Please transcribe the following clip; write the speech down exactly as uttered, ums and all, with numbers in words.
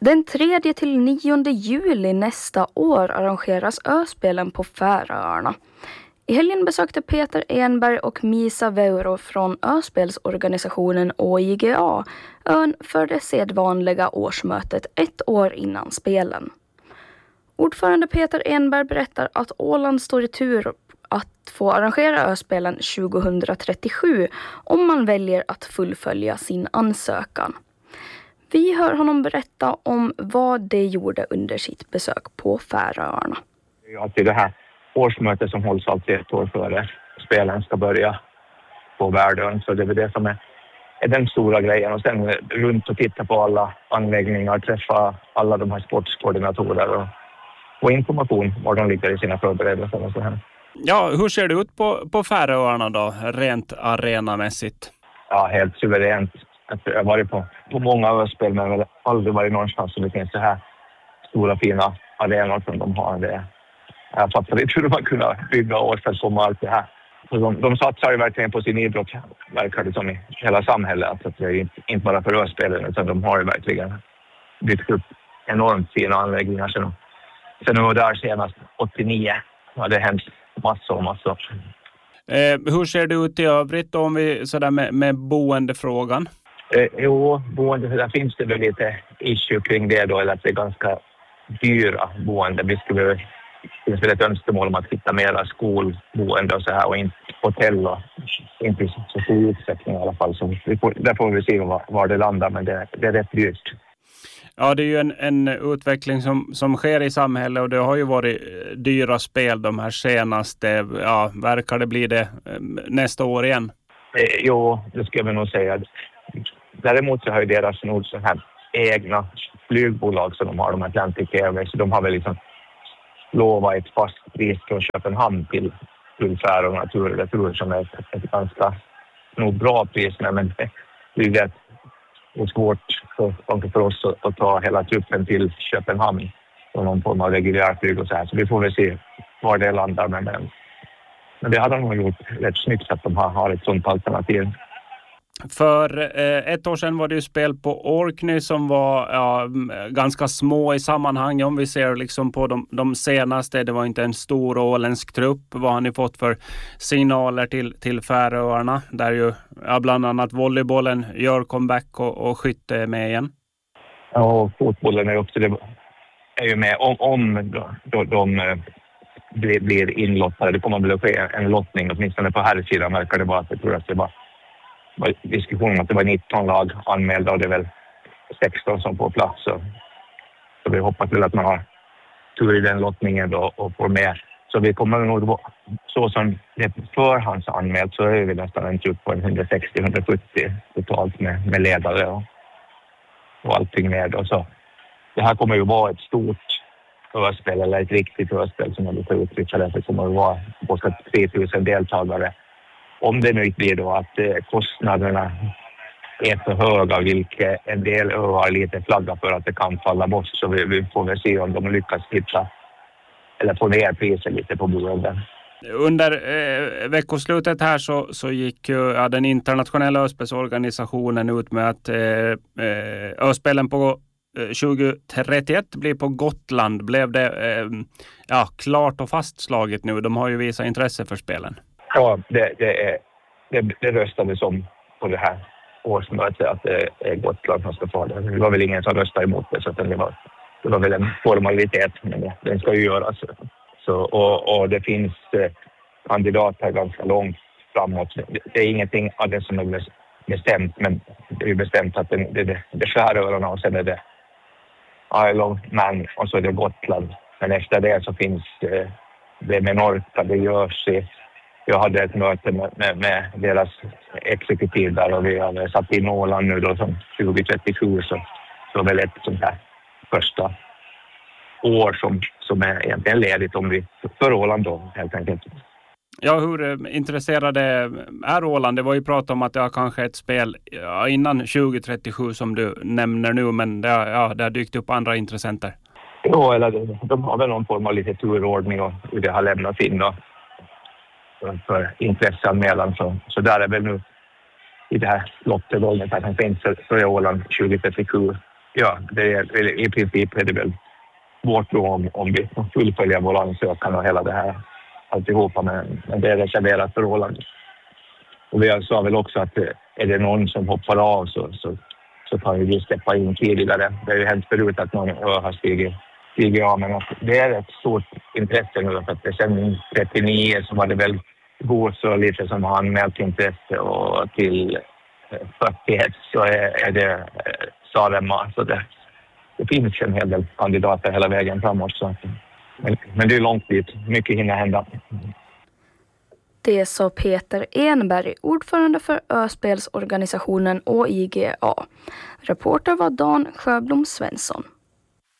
Den tredje till nionde juli nästa år arrangeras Öspelen på Färöarna. I helgen besökte Peter Enberg och Misa Veuro från Öspelsorganisationen O I G A ön för det sedvanliga årsmötet ett år innan spelen. Ordförande Peter Enberg berättar att Åland står i tur att få arrangera Öspelen tjugohundratrettiosju om man väljer att fullfölja sin ansökan. Vi hör honom berätta om vad det gjorde under sitt besök på Färöarna. Det är alltid det här årsmötet som hålls alltid ett år före spelen ska börja på Värdön. Så det är väl det som är, är den stora grejen. Och sen runt och titta på alla anläggningar, träffa alla de här sportskoordinatorer och, och information var de ligger i sina förberedelser och så här. Ja, hur ser det ut på, på Färöarna då, rent arenamässigt? Ja, helt suveränt. Jag har varit på, på många öspel men väl aldrig varit någonstans som det finns så här stora fina arenor som de har. Det. Jag fattar inte hur man kunna bygga åstadkom allt det här. Så de, de satsar ju verkligen på sin idrott, verkar det som i hela samhället. Alltså det är inte, inte bara för öspelen utan de har ju verkligen byggt upp enormt fina anläggningar. Sen, sen de var där senast åttionio. Ja, det har hänt massor och massor. Eh, hur ser det ut i övrigt då, om vi sådär med, med boendefrågan? Eh, jo, boende, där finns det väl lite issue kring det då, eller att det är ganska dyra boende. Vi skulle, det finns väl ett önskemål om att hitta mera skolboende och så här och inte hotell och inte så stor utsträckning i alla fall. Så vi får, där får vi se var, var det landar, men det, det är rätt dyrt. Ja, det är ju en, en utveckling som, som sker i samhället och det har ju varit dyra spel de här senaste. Ja, verkar det bli det nästa år igen? Eh, jo, det skulle jag nog säga. Däremot så har ju deras nog så här egna flygbolag som de har, de Atlantic Airways, så de har väl liksom lovat ett fast pris från Köpenhamn till Färöarna tur eller tur som är ett, ett ganska nog bra pris, men det är rätt och svårt för, för oss att, att ta hela truppen till Köpenhamn och någon form av reguljärflyg och så här, så vi får väl se var det landar, men, men det har de nog gjort rätt snyggt att de har, har ett sånt alternativ. För eh, ett år sedan var det ju spel på Orkney som var ja, ganska små i sammanhang. Om vi ser liksom på de, de senaste, det var inte en stor åländsk trupp. Vad har ni fått för signaler till, till Färöarna? Där ju ja, bland annat volleybollen gör comeback och, och skytte är med igen. Ja, och fotbollen är också det är ju med. Om, om de, de blir, blir inlottade, det kommer väl att ske en lottning. Åtminstone på här sidan verkar det vara att jag tror att det var diskussion om att det var nitton lag anmälda och det är väl sexton som får plats. Så, så vi hoppas väl att man har tur i den lottningen då och får med. Så vi kommer nog, så som det är förhandsanmält så är vi nästan en trupp på hundrasextio till hundrasjuttio totalt med, med ledare och, och allting med. Och så, det här kommer ju vara ett stort förspel eller ett riktigt förspel som jag brukar uttrycka det. Det kommer att vara bortåt tre tusen deltagare. Om det nu inte blir då att eh, kostnaderna är för höga, vilket en del öar lite flaggar för att det kan falla bort, så vi, vi får väl se om de lyckas hitta eller få ner priset lite på boenden. Under eh, veckoslutet här så, så gick ju ja, den internationella Öspelsorganisationen ut med att eh, Öspelen på eh, tjugohundratrettioett blir på Gotland. Blev det eh, ja, klart och fastslaget nu? De har ju visat intresse för spelen. Ja, det, det, är, det, det röstades om på det här årsmötet att det är Gotland som ska få det. Det var väl ingen som röstade emot det, så det var, det var väl en formalitet, men den ska ju göras. Så, och, och det finns eh, kandidater ganska långt framåt. Det, det är ingenting av det som är bestämt, men det är bestämt att det, det, det, det är Färöarna och sen är det Isle of Man och så är det Gotland. Men efter det så finns eh, det med Norka, det görs i. Jag hade ett möte med, med, med deras exekutiv där och vi har satt in Åland nu då som tjugohundratrettiosju, så, så väl ett sånt här första år som, som är egentligen ledigt om vi för Åland då helt enkelt. Ja, hur intresserade är Åland? Det var ju prat om att det har kanske ett spel ja, innan tjugohundratrettiosju som du nämner nu, men det, ja, det har dykt upp andra intressenter. Ja, eller de har väl någon form av lite turordning och hur det har lämnats in då. För intresseanmälan, så, så där är väl nu i det här lottergången att han finns för Åland tjugohundratrettiosju ja, det är, i princip är det väl vårt då om, om vi fullföljer vår ansökan och hela det här alltihopa, men, men det är reserverat för Åland. Och vi sa väl också att är det någon som hoppar av så, så, så kan vi släppa in tidigare. Det har ju hänt förut att någon har stigit, stigit av, men att det är ett stort intresse nu. För att det sen trettionio så var det väl Gås och lite som har anmält intresse, och till fyrtioett så är, är det Saaremaa. Så det, det finns en hel del kandidater hela vägen framåt. Så. Men, men det är långt dit. Mycket hinner hända. Det sa Peter Enberg, ordförande för Öspelsorganisationen och I G A. Reporter var Dan Sjöblom Svensson.